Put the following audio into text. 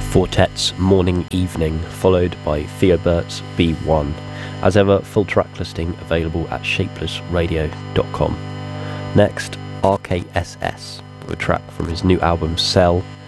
Fortet's Morning Evening, followed by Theobert's B1. As ever, full track listing available at shapelessradio.com. Next, RKSS, with a track from his new album Cell,